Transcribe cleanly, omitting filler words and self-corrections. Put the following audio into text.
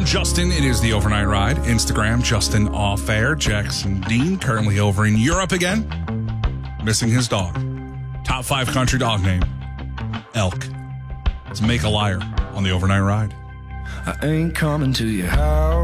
Justin, it is the Overnight Ride. Instagram, Justin Off Air. Jackson Dean, currently over in Europe again, missing his dog. Top 5 country dog name, Elk. Let's make a liar on the Overnight Ride. I ain't coming to your house.